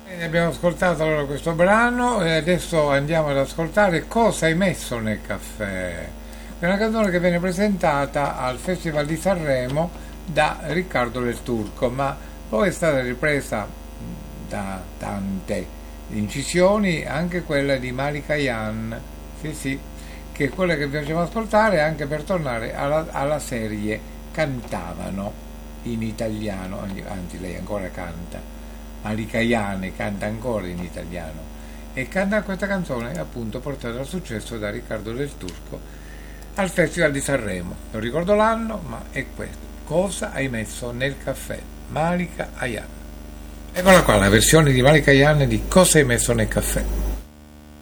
Abbiamo ascoltato allora questo brano e adesso andiamo ad ascoltare Cosa hai messo nel caffè. È una canzone che viene presentata al Festival di Sanremo da Riccardo Del Turco, ma poi è stata ripresa da tante incisioni, anche quella di Malika Yan, sì sì, che è quella che facciamo ascoltare anche per tornare alla serie Cantavano in italiano, anzi lei ancora canta. Malika Yan canta ancora in italiano e canta questa canzone appunto portata al successo da Riccardo Del Turco al Festival di Sanremo. Non ricordo l'anno, ma è questo. Cosa hai messo nel caffè? Malika Yan. Eccola qua la versione di Malika Yan di Cosa hai messo nel caffè.